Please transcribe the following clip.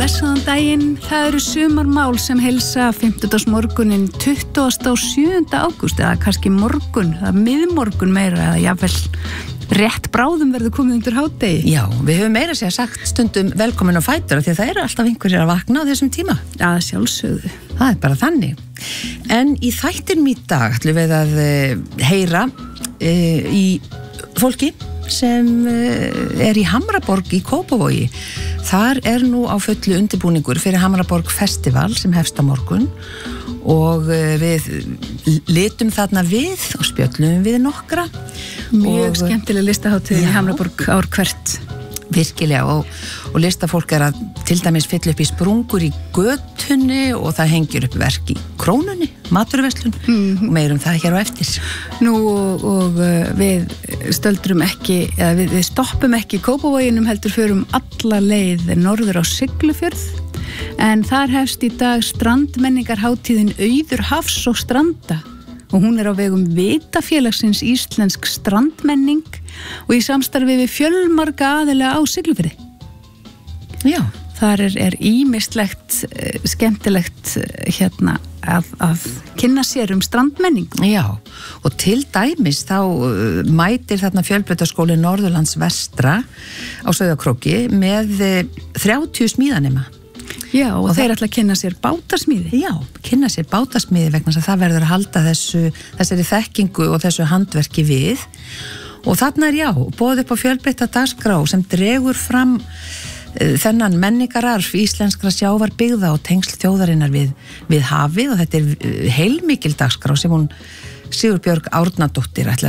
blessaðan daginn. Það eru sumarmál sem heilsa 50. morgunin 27. ágúst eða kannski morgun, það er miðmorgun meira eða jafnvel rétt bráðum verður komið undir hádegi. Já, við höfum meira sér sagt stundum velkomin á fætur því að það eru alltaf einhverjir að vakna á þessum tíma. Já, sjálfsögðu. Það er bara þannig. En í þættinum í dag ætlum við að heyra í fólki sem er í Hamraborg í Kópavogi. Þar er nú á fullu undirbúningur fyrir Hamraborg Festival sem hefst á morgun og við litum þarna við og spjöllum við nokkra. Mjög skemmtileg listahátíð í Hamraborg ár hvert. Virkilega og listafólk er að til dæmis fylla upp í sprungur í götunni og það hengir upp verk í Krónunni, maturverslun og meirum það hér á eftir. Nú og við stöldrum ekki, eða við stoppum ekki í Kópavoginum heldur förum alla leið norður á Siglufjörð en þar hefst í dag strandmenningarhátíðin Auður hafs og stranda og hún er á vegum Vitafélagsins Íslensk strandmenning og í samstarfi við fjölmarga aðila á Siglufirði. Já. Þar er ýmislegt skemmtilegt að kynna sér strandmenning. Já, og til dæmis þá mætir þarna Fjölbrautaskóli Norðurlands vestra á Sauðárkróki með 30 smíðanema. Já, og þeir ætla að kynna sér bátasmíði. Já, kynna sér bátasmíði vegna þess að það verður að halda þessari þekkingu og þessu handverki við. Og þarna boðið upp á fjölbreytta dagskrá sem dregur fram þennan menningararf íslenskra sjávarbyggða og tengsl þjóðarinnar við hafið og þetta er heilmikil dagskrá sem hún Sigurbjörg Árnadóttir ætlar